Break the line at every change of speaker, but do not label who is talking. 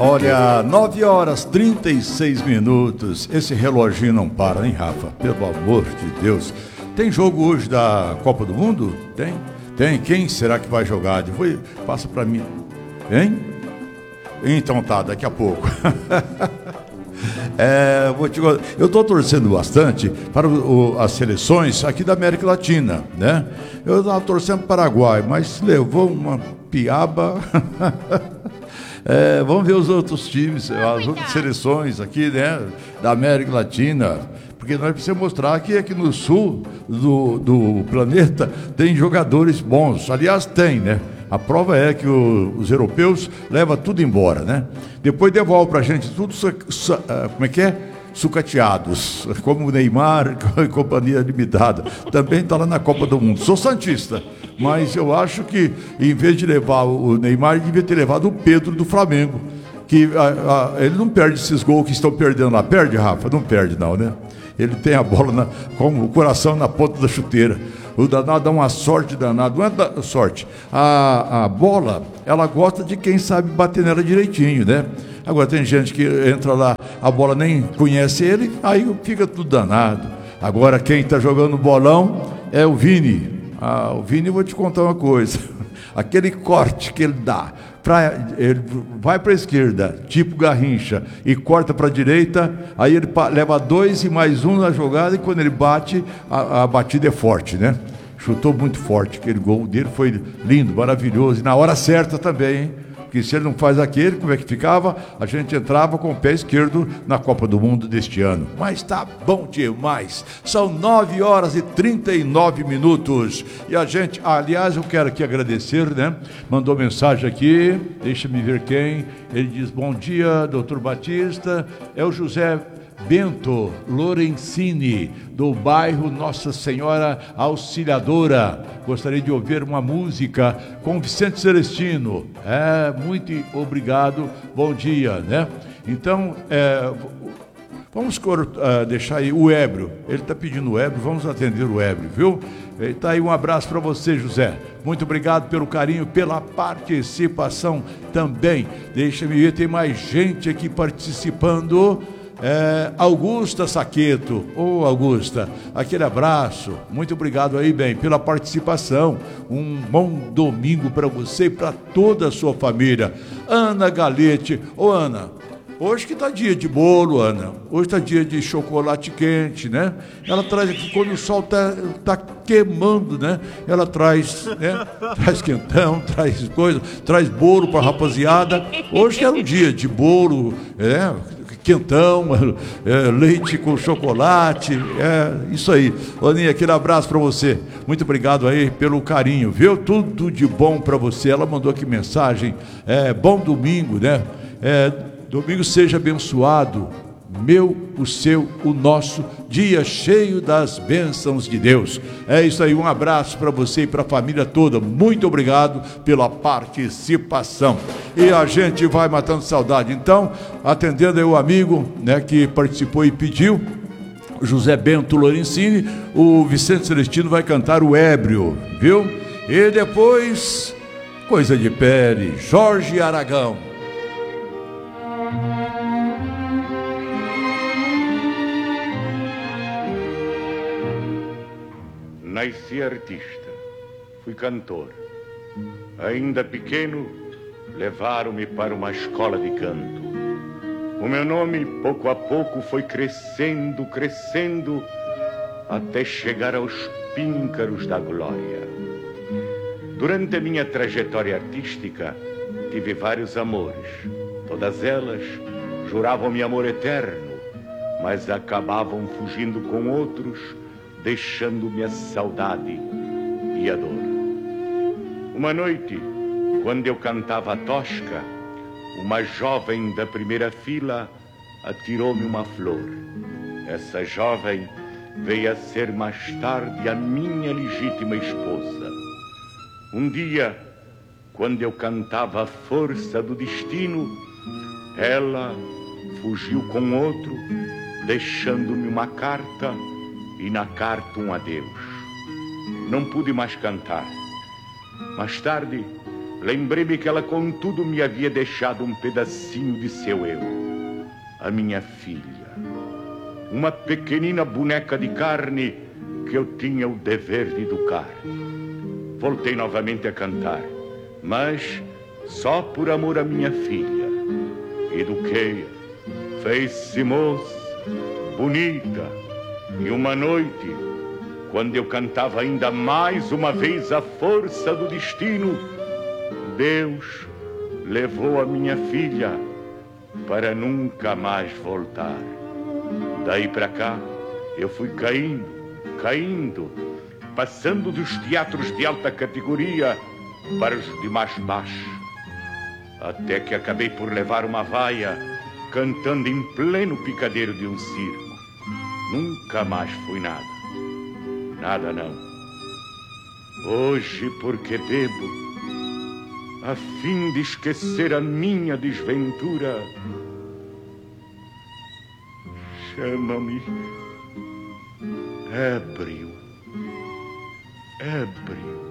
Olha, 9 horas 36 minutos. Esse reloginho não para, hein, Rafa? Pelo amor de Deus. Tem jogo hoje da Copa do Mundo? Tem? Tem. Quem será que vai jogar? Depois passa pra mim. Hein? Então tá, daqui a pouco. Eu estou torcendo bastante para as seleções aqui da América Latina, né? Eu estava torcendo para o Paraguai, mas levou uma piaba. Vamos ver os outros times, as outras seleções aqui, né, da América Latina, porque nós precisamos mostrar que aqui no sul do planeta tem jogadores bons. Aliás, tem, né? A prova é que os europeus levam tudo embora, né? Depois devolvem para a gente tudo, como é que é? Sucateados, como o Neymar e companhia limitada. Também está lá na Copa do Mundo. Sou santista, mas eu acho que em vez de levar o Neymar, ele devia ter levado o Pedro do Flamengo, que ele não perde esses gols que estão perdendo lá. Perde, Rafa? Não perde não, né? Ele tem a bola com o coração na ponta da chuteira. O danado dá uma sorte danada. Não é sorte. A bola, ela gosta de quem sabe bater nela direitinho, né? Agora tem gente que entra lá, a bola nem conhece ele, aí fica tudo danado. Agora quem está jogando bolão é o Vini. O Vini, eu vou te contar uma coisa. Aquele corte que ele dá, ele vai para a esquerda, tipo Garrincha, e corta para a direita, aí ele leva 2 e mais 1 na jogada, e quando ele bate, a batida é forte, né? Chutou muito forte, aquele gol dele foi lindo, maravilhoso, e na hora certa também, hein? Porque se ele não faz aquele, como é que ficava? A gente entrava com o pé esquerdo na Copa do Mundo deste ano. Mas tá bom demais. São 9 horas e 39 minutos. E a gente, aliás, eu quero aqui agradecer, né? Mandou mensagem aqui, deixa-me ver quem. Ele diz, bom dia, doutor Batista. É o José Bento Lorenzini, do bairro Nossa Senhora Auxiliadora. Gostaria de ouvir uma música com Vicente Celestino. Muito obrigado, bom dia, né? Então, vamos deixar aí o ébrio. Ele está pedindo o ébrio, vamos atender o ébrio, viu? Está aí, um abraço para você, José. Muito obrigado pelo carinho, pela participação também. Deixa-me ver, tem mais gente aqui participando. Augusta Saqueto, Augusta, aquele abraço, muito obrigado aí, bem, pela participação, um bom domingo para você e para toda a sua família. Ana Galete, Ana, hoje que tá dia de bolo, Ana, hoje tá dia de chocolate quente, né? Ela traz aqui, quando o sol tá queimando, né? Ela traz, né? Traz quentão, traz coisa, traz bolo para rapaziada. Hoje era um dia de bolo, quentão, leite com chocolate, isso aí. Aninha, aquele abraço para você, muito obrigado aí pelo carinho, viu? Tudo de bom para você. Ela mandou aqui mensagem, bom domingo, né? Domingo seja abençoado, o seu, o nosso dia cheio das bênçãos de Deus. É isso aí, um abraço para você e para a família toda. Muito obrigado pela participação. E a gente vai matando saudade. Então, atendendo aí o amigo, né, que participou e pediu, José Bento Lorenzini, o Vicente Celestino vai cantar o Ébrio, viu? E depois, coisa de pele, Jorge Aragão.
Nasci artista, fui cantor. Ainda pequeno, levaram-me para uma escola de canto. O meu nome, pouco a pouco, foi crescendo, crescendo, até chegar aos píncaros da glória. Durante a minha trajetória artística, tive vários amores. Todas elas juravam-me amor eterno, mas acabavam fugindo com outros, deixando-me a saudade e a dor. Uma noite, quando eu cantava a tosca, uma jovem da primeira fila atirou-me uma flor. Essa jovem veio a ser mais tarde a minha legítima esposa. Um dia, quando eu cantava a força do destino, ela fugiu com outro, deixando-me uma carta e na carta um adeus. Não pude mais cantar. Mais tarde, lembrei-me que ela, contudo, me havia deixado um pedacinho de seu eu. A minha filha. Uma pequenina boneca de carne que eu tinha o dever de educar. Voltei novamente a cantar, mas só por amor à minha filha. Eduquei-a, fez-se moça, bonita, e uma noite, quando eu cantava ainda mais uma vez a força do destino, Deus levou a minha filha para nunca mais voltar. Daí para cá, eu fui caindo, passando dos teatros de alta categoria para os de mais baixo, até que acabei por levar uma vaia cantando em pleno picadeiro de um circo. Nunca mais fui nada. Nada não. Hoje, porque bebo, a fim de esquecer a minha desventura, chama-me ébrio, ébrio.